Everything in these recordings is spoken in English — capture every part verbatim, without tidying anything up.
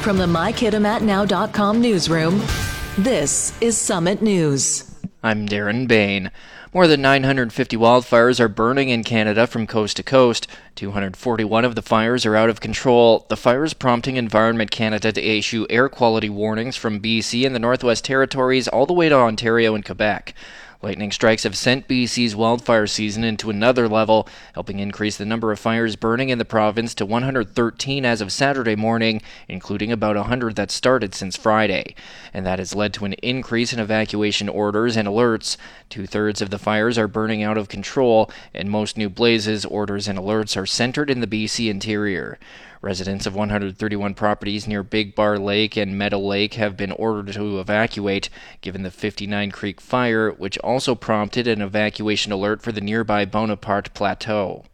From the my kitimat now dot com newsroom, this is Summit News. I'm Darren Bain. More than nine hundred fifty wildfires are burning in Canada from coast to coast. two hundred forty-one of the fires are out of control. The fires prompting Environment Canada to issue air quality warnings from B C and the Northwest Territories all the way to Ontario and Quebec. Lightning strikes have sent B C's wildfire season into another level, helping increase the number of fires burning in the province to one hundred thirteen as of Saturday morning, including about one hundred that started since Friday. And that has led to an increase in evacuation orders and alerts. Two-thirds of the fires are burning out of control, and most new blazes, orders, and alerts are centered in the B C interior. Residents of one hundred thirty-one properties near Big Bar Lake and Meadow Lake have been ordered to evacuate, given the fifty-nine Creek fire, which also prompted an evacuation alert for the nearby Bonaparte Plateau.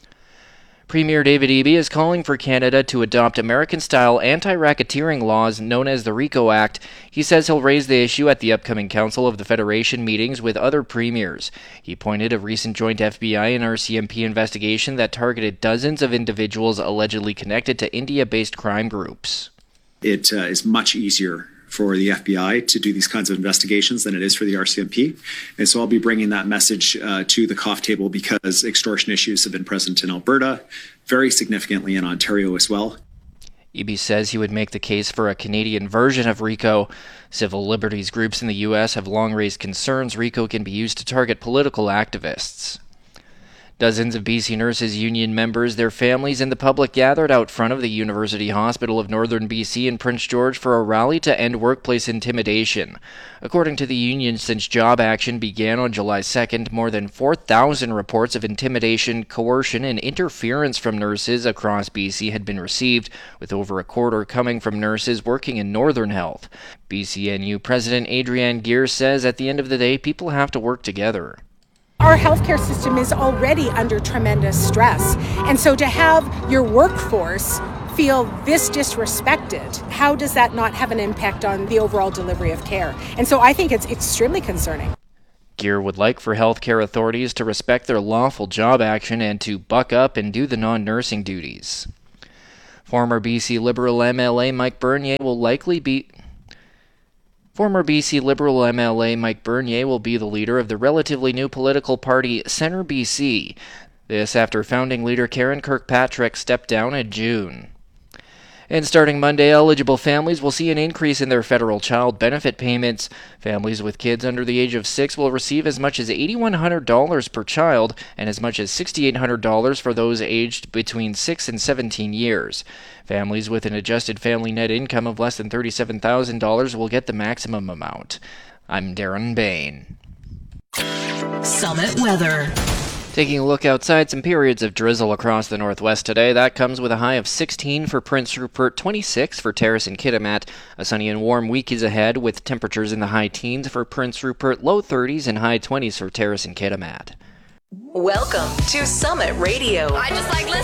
Premier David Eby is calling for Canada to adopt American-style anti-racketeering laws known as the RICO Act. He says he'll raise the issue at the upcoming Council of the Federation meetings with other premiers. He pointed a recent joint F B I and R C M P investigation that targeted dozens of individuals allegedly connected to India-based crime groups. It uh, is much easier for the F B I to do these kinds of investigations than it is for the R C M P. And so I'll be bringing that message uh, to the cough table because extortion issues have been present in Alberta, very significantly in Ontario as well. Eby says he would make the case for a Canadian version of RICO. Civil liberties groups in the U S have long raised concerns RICO can be used to target political activists. Dozens of B C Nurses Union members, their families, and the public gathered out front of the University Hospital of Northern B C in Prince George for a rally to end workplace intimidation. According to the union, since job action began on July second, more than four thousand reports of intimidation, coercion, and interference from nurses across B C had been received, with over a quarter coming from nurses working in Northern Health. B C N U President Adrienne Gear says at the end of the day, people have to work together. Our healthcare system is already under tremendous stress, and so to have your workforce feel this disrespected, how does that not have an impact on the overall delivery of care? And so I think it's extremely concerning. Gear would like for healthcare authorities to respect their lawful job action and to buck up and do the non-nursing duties. Former B C Liberal M L A Mike Bernier will likely be... Former B C Liberal M L A Mike Bernier will be the leader of the relatively new political party Centre B C. This after founding leader Karen Kirkpatrick stepped down in June. And starting Monday, eligible families will see an increase in their federal child benefit payments. Families with kids under the age of six will receive as much as eight thousand one hundred dollars per child and as much as six thousand eight hundred dollars for those aged between six and seventeen years. Families with an adjusted family net income of less than thirty-seven thousand dollars will get the maximum amount. I'm Darren Bain. Summit Weather. Taking a look outside, some periods of drizzle across the northwest today. That comes with a high of sixteen for Prince Rupert, twenty-six for Terrace and Kitimat. A sunny and warm week is ahead with temperatures in the high teens for Prince Rupert, low thirties and high twenties for Terrace and Kitimat. Welcome to Summit Radio. I just like listening.